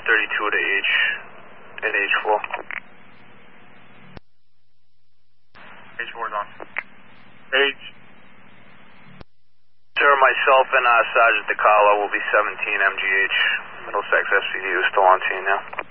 32 to H and H4. H4 is on. H. Sir, myself and Sergeant DeCarlo will be 17 MGH. Middlesex SPD is still on scene now.